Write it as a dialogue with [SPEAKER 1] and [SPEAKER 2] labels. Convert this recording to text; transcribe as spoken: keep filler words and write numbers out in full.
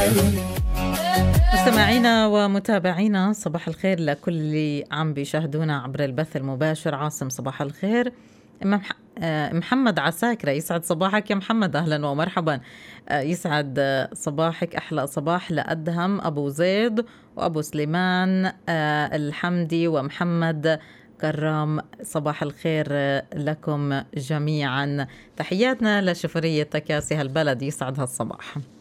[SPEAKER 1] مستمعينا ومتابعينا صباح الخير لكل اللي عم بيشاهدونا عبر البث المباشر. عاصم صباح الخير. إمام ح- آه، محمد عساكرة يسعد صباحك يا محمد، أهلا ومرحبا. آه، يسعد آه، صباحك، أحلى صباح لأدهم أبو زيد وأبو سليمان آه، الحمدي ومحمد كرام. صباح الخير آه، لكم جميعا. تحياتنا لشفرية تكاسي هالبلد، يسعد هالصباح.